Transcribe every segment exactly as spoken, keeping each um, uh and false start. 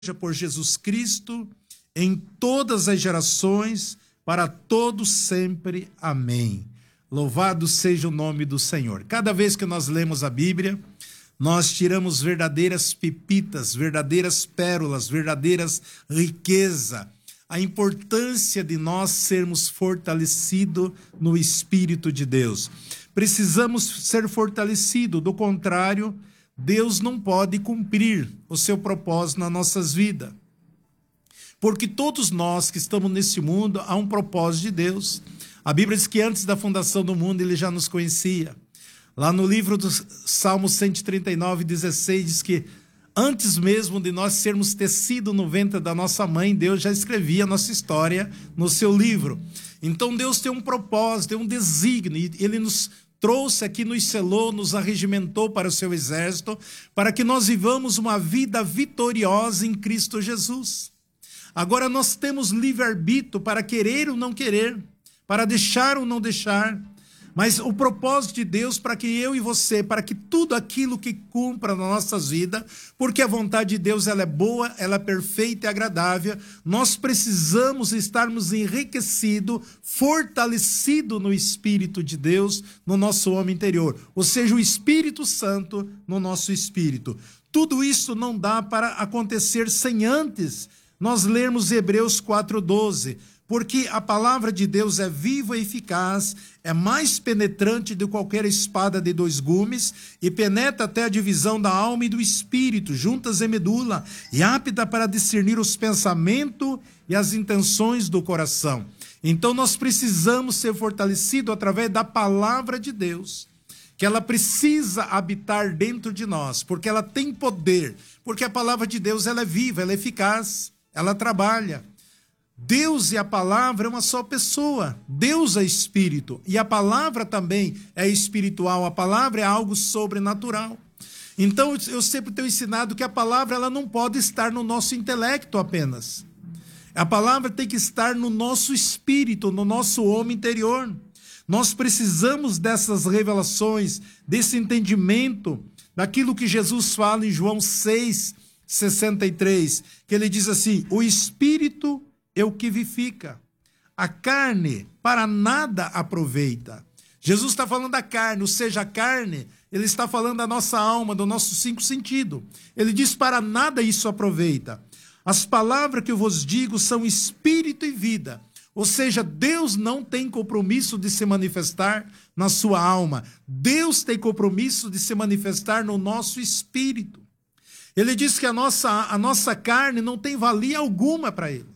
seja por Jesus Cristo, em todas as gerações, para todos sempre. Amém. Louvado seja o nome do Senhor. Cada vez que nós lemos a Bíblia, nós tiramos verdadeiras pepitas, verdadeiras pérolas, verdadeiras riquezas. A importância de nós sermos fortalecidos no Espírito de Deus. Precisamos ser fortalecidos, do contrário, Deus não pode cumprir o seu propósito nas nossas vidas. Porque todos nós que estamos nesse mundo, há um propósito de Deus. A Bíblia diz que antes da fundação do mundo ele já nos conhecia. Lá no livro do Salmo cento e trinta e nove, dezesseis, diz que antes mesmo de nós sermos tecidos no ventre da nossa mãe, Deus já escrevia a nossa história no seu livro. Então Deus tem um propósito, tem um desígnio, e Ele nos trouxe aqui, nos selou, nos arregimentou para o seu exército, para que nós vivamos uma vida vitoriosa em Cristo Jesus. Agora nós temos livre-arbítrio para querer ou não querer, para deixar ou não deixar, mas o propósito de Deus para que eu e você, para que tudo aquilo que cumpra nas nossas vidas, porque a vontade de Deus ela é boa, ela é perfeita e agradável, nós precisamos estarmos enriquecidos, fortalecidos no Espírito de Deus, no nosso homem interior, ou seja, o Espírito Santo no nosso espírito. Tudo isso não dá para acontecer sem antes nós lermos Hebreus quatro, doze, porque a palavra de Deus é viva e eficaz, é mais penetrante do que qualquer espada de dois gumes, e penetra até a divisão da alma e do espírito, juntas e medula, e apta para discernir os pensamentos e as intenções do coração. Então nós precisamos ser fortalecidos através da palavra de Deus, que ela precisa habitar dentro de nós, porque ela tem poder, porque a palavra de Deus ela é viva, ela é eficaz, ela trabalha. Deus e a palavra é uma só pessoa. Deus é espírito e a palavra também é espiritual. A palavra é algo sobrenatural. Então eu sempre tenho ensinado que a palavra ela não pode estar no nosso intelecto apenas. A palavra tem que estar no nosso espírito, no nosso homem interior. Nós precisamos dessas revelações, desse entendimento, daquilo que Jesus fala em João seis, sessenta e três, que ele diz assim: o espírito é o que vivifica, a carne para nada aproveita. Jesus está falando da carne, ou seja, a carne, ele está falando da nossa alma, do nosso cinco sentido. Ele diz: para nada isso aproveita. As palavras que eu vos digo são espírito e vida. Ou seja, Deus não tem compromisso de se manifestar na sua alma. Deus tem compromisso de se manifestar no nosso espírito. Ele diz que a nossa, a nossa carne não tem valia alguma para ele.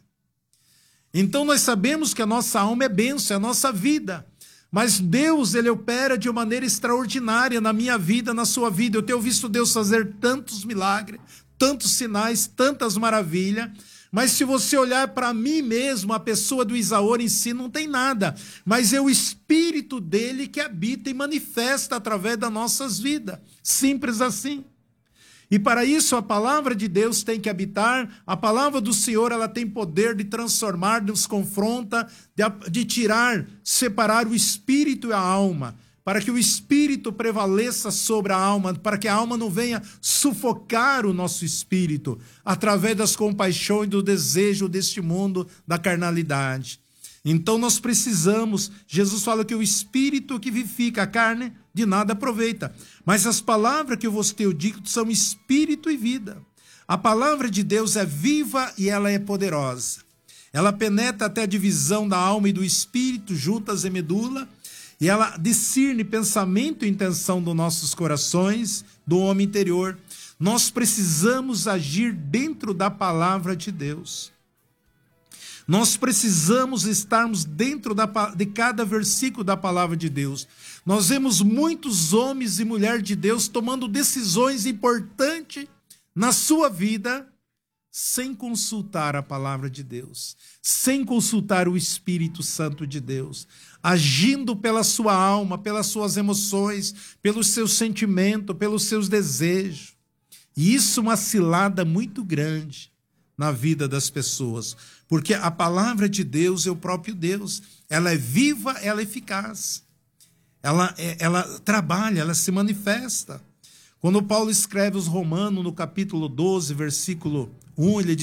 Então nós sabemos que a nossa alma é bênção, é a nossa vida. Mas Deus, ele opera de uma maneira extraordinária na minha vida, na sua vida. Eu tenho visto Deus fazer tantos milagres, tantos sinais, tantas maravilhas. Mas se você olhar para mim mesmo, a pessoa do Isaor em si não tem nada. Mas é o Espírito dele que habita e manifesta através das nossas vidas. Simples assim. E para isso a palavra de Deus tem que habitar, a palavra do Senhor ela tem poder de transformar, de nos confronta, de, de tirar, separar o espírito e a alma, para que o espírito prevaleça sobre a alma, para que a alma não venha sufocar o nosso espírito, através das compaixões e do desejo deste mundo, da carnalidade. Então nós precisamos, Jesus fala que o espírito que vivifica a carne, de nada aproveita. Mas as palavras que eu vos tenho dito são espírito e vida. A palavra de Deus é viva e ela é poderosa. Ela penetra até a divisão da alma e do espírito, juntas e medula, e ela discerne pensamento e intenção dos nossos corações, do homem interior. Nós precisamos agir dentro da palavra de Deus. Nós precisamos estarmos dentro da, de cada versículo da palavra de Deus. Nós vemos muitos homens e mulheres de Deus tomando decisões importantes na sua vida sem consultar a palavra de Deus, sem consultar o Espírito Santo de Deus, agindo pela sua alma, pelas suas emoções, pelos seus sentimentos, pelos seus desejos. E isso é uma cilada muito grande na vida das pessoas, porque a palavra de Deus é o próprio Deus, ela é viva, ela é eficaz, ela, ela trabalha, ela se manifesta. Quando Paulo escreve os Romanos, no capítulo doze, versículo um, ele diz